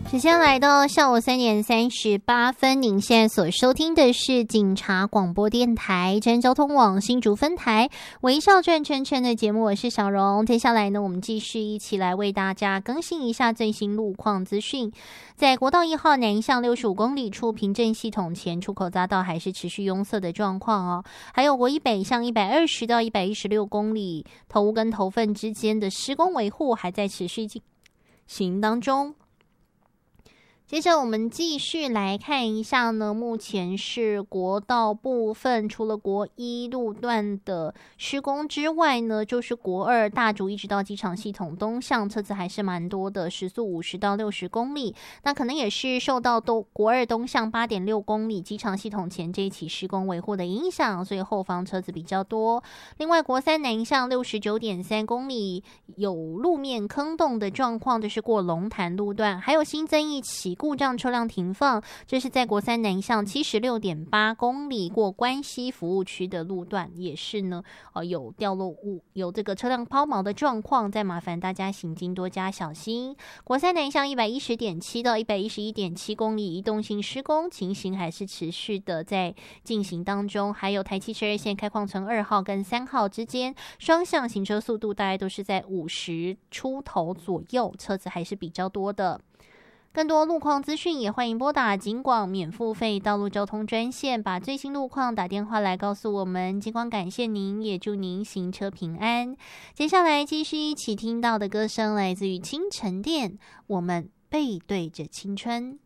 时间来到下午3:38，您现在所收听的是警察广播电台真交通网新竹分台微笑转圈圈的节目，我是小荣。接下来呢，我们继续一起来为大家更新一下最新路况资讯。在国道1号南向65公里处平镇系统前出口匝道还是持续拥塞的状况哦，还有国一北向120到116公里头屋跟头份之间的施工维护还在持续进行当中。接着我们继续来看一下呢，目前是国道部分，除了国一路段的施工之外呢，就是国二大竹一直到机场系统东向车子还是蛮多的，时速50到60公里，那可能也是受到国二东向8.6公里机场系统前这一起施工维护的影响，所以后方车子比较多。另外国三南向69.3公里有路面坑洞的状况，这是过龙潭路段，还有新增一起故障车辆停放，这是在国三南向76.8公里过关西服务区的路段，也是呢有掉落物有这个车辆抛锚的状况，再麻烦大家行经多加小心。国三南向110.7到111.7公里移动性施工情形还是持续的在进行当中，还有台72线开矿城2号跟3号之间双向行车速度大概都是在50出头左右，车子还是比较多的。更多路况资讯也欢迎拨打警广免付费道路交通专线，把最新路况打电话来告诉我们。警广感谢您，也祝您行车平安。接下来继续一起听到的歌声来自于清晨店，我们背对着青春。